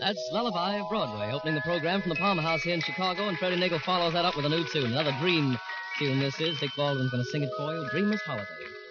That's Lullaby of Broadway, opening the program from the Palmer House here in Chicago, and Freddie Nagel follows that up with a new tune, another dream tune this is. Dick Baldwin's going to sing it for you, Dreamer's Holiday.